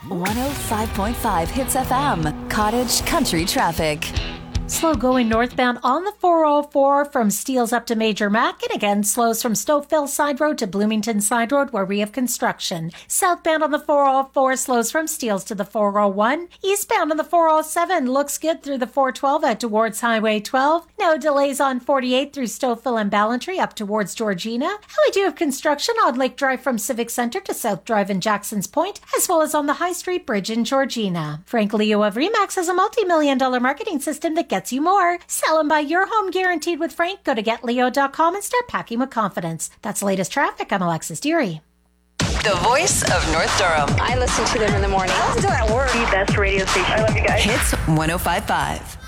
105.5 Hits FM, Cottage Country Traffic. Slow going northbound on the 404 from Steeles up to Major Mac, and again slows from Stouffville Side Road to Bloomington Side Road where we have construction. Southbound on the 404 slows from Steeles to the 401. Eastbound on the 407 looks good through the 412 out towards Highway 12. No delays on 48 through Stouffville and Ballantrae up towards Georgina. And we do have construction on Lake Drive from Civic Center to South Drive in Jackson's Point, as well as on the High Street Bridge in Georgina. Frank Leo of Remax has a multi-million-dollar marketing system that gets you more. Sell and buy your home guaranteed with Frank. Go to getleo.com and start packing with confidence. That's the latest traffic. I'm Alexis Deary. The voice of North Durham. I listen to them in the morning. I listen to it at work. The best radio station. I love you guys. Hits 105.5.